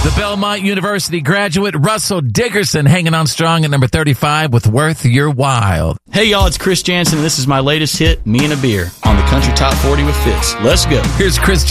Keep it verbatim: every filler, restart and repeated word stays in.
The Belmont University graduate Russell Dickerson hanging on strong at number thirty-five with Worth Your While. Hey y'all, it's Chris Jansen and this is my latest hit, Me and a Beer, on the Country Top forty with Fitz. Let's go. Here's Chris